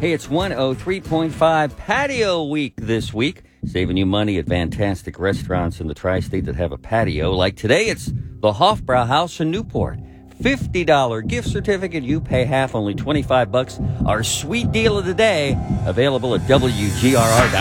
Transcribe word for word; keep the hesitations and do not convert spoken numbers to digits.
Hey, it's one oh three point five Patio Week this week, saving you money at fantastic restaurants in the tri-state that have a patio. Like today, it's the Hofbrauhaus in Newport. fifty dollars gift certificate, you pay half, only twenty-five bucks. Our sweet deal of the day, available at W G R R dot com.